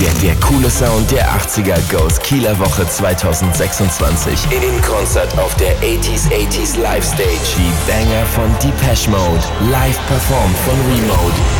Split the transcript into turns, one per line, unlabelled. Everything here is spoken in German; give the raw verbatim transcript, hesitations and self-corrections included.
Der, der coole Sound der achtziger goes Kieler Woche zwanzig sechsundzwanzig. In Konzert auf der achtziger achtziger Live Stage. Die Banger von Depeche Mode. Live performt von Remote.